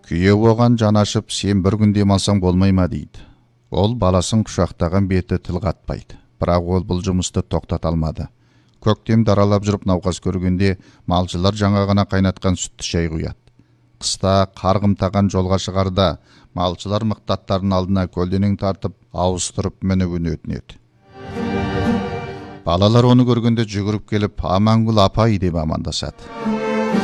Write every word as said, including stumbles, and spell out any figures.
Күйеу оған жанашып, сен бір күн демалсаң болмай ма дейді. Ол баласын құшақтаған беті тіл қатпайды. Бірақ ол бұл жұмысты тоқтата алмады. Көктем даралап жүріп науқас көргенде малшылар жаңа ғана қайнатқан сүтті шай құяды. Қыста қарғымтаған жолға шығарда малшылар мықтаттардың алдына көлденең тартып, ауыстырып мінуін өтінеді. Балалар оны көргенде жүгіріп келіп, Амангүл апай деп амандасады.